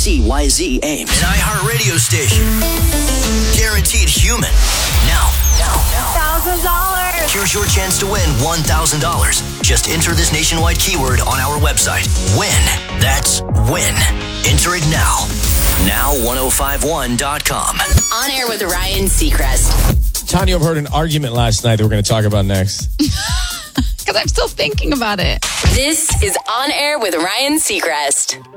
KCYZ Ames. An iHeartRadio station. Guaranteed human. Now. $1,000. Here's your chance to win $1,000. Just enter this nationwide keyword on our website. WIN. That's WIN. Enter it now. Now1051.com. On air with Ryan Seacrest. Tanya heard an argument last night that we're going to talk about next. Because I'm still thinking about it. This is On Air with Ryan Seacrest.